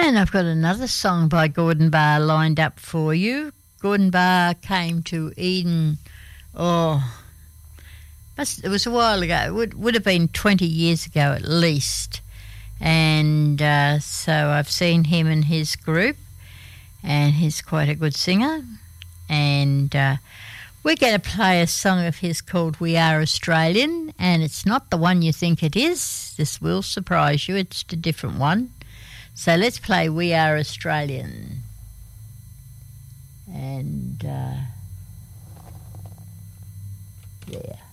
And I've got another song by Gordon Barr lined up for you. Gordon Barr came to Eden, it was a while ago. It would have been 20 years ago at least. And so I've seen him and his group, and he's quite a good singer. And we're going to play a song of his called We Are Australian, and it's not the one you think it is. This will surprise you. It's a different one. So let's play We Are Australian. And there.